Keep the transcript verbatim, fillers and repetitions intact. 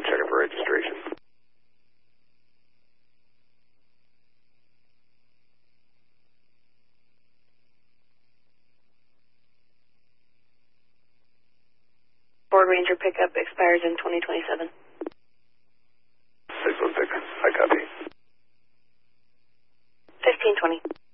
checking for registration. Ford Ranger pickup expires in twenty twenty-seven. six one six, I copy. fifteen twenty.